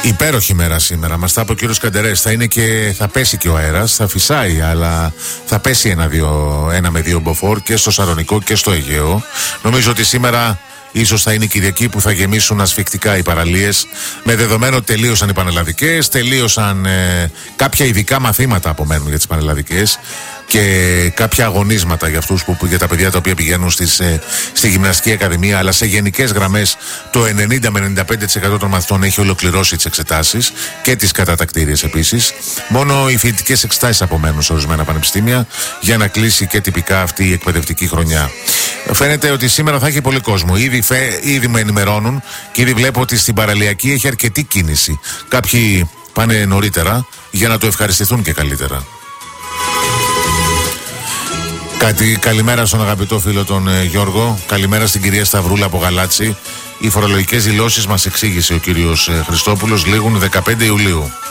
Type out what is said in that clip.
Υπέροχη μέρα σήμερα. Μας τα είπε ο κύριος Καντερές. Θα πέσει και ο αέρας, θα φυσάει, αλλά θα πέσει ένα με δύο μποφόρ και στο Σαρονικό και στο Αιγαίο. Νομίζω ότι σήμερα ίσως θα είναι η Κυριακή που θα γεμίσουν ασφικτικά οι παραλίες. Με δεδομένο ότι τελείωσαν οι πανελλαδικές, τελείωσαν κάποια ειδικά μαθήματα απομένουν για τις πανελλαδικές και κάποια αγωνίσματα για αυτούς για τα παιδιά τα οποία πηγαίνουν στη Γυμναστική Ακαδημία, αλλά σε γενικές γραμμές το 90 με 95% των μαθητών έχει ολοκληρώσει τις εξετάσεις και τις κατατακτήριες επίσης. Μόνο οι φοιτητικές εξετάσεις απομένουν σε ορισμένα πανεπιστήμια για να κλείσει και τυπικά αυτή η εκπαιδευτική χρονιά. Φαίνεται ότι σήμερα θα έχει πολύ κόσμο. Ήδη με ενημερώνουν και ήδη βλέπω ότι στην παραλιακή έχει αρκετή κίνηση. Κάποιοι πάνε νωρίτερα για να το ευχαριστηθούν και καλύτερα. Καλημέρα στον αγαπητό φίλο τον Γιώργο. Καλημέρα στην κυρία Σταυρούλα από Γαλάτσι. Οι φορολογικές δηλώσεις, μας εξήγησε ο κύριος Χριστόπουλος, λήγουν 15 Ιουλίου.